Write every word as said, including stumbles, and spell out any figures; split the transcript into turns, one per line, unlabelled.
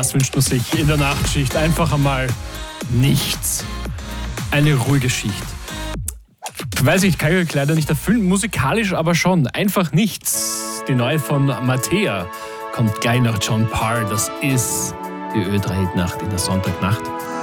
Jetzt wünscht man sich in der Nachtschicht einfach einmal nichts. Eine ruhige Schicht. Weiß ich, kann ich leider nicht erfüllen, musikalisch aber schon. Einfach nichts. Die neue von Mattea kommt gleich nach John Parr. Das ist die Ö drei Hit Nacht in der Sonntagnacht.